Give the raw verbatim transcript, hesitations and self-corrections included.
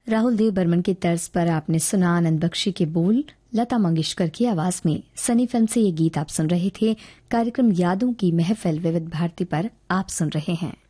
राहुल देव बर्मन की तर्ज पर आपने सुना आनंद बख्शी के बोल, लता मंगेशकर की आवाज में सनी फिल्म से ये गीत आप सुन रहे थे। कार्यक्रम यादों की महफिल विविध भारती पर आप सुन रहे हैं।